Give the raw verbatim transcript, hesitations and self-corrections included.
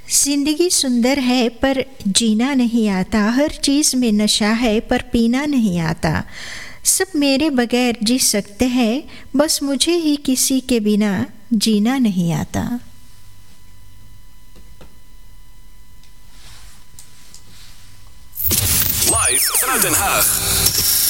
जिंदगी सुंदर है पर जीना नहीं आता, हर चीज़ में नशा है पर पीना नहीं आता। सब मेरे बगैर जी सकते हैं, बस मुझे ही किसी के बिना जीना नहीं आता। Live vanuit Den Haag.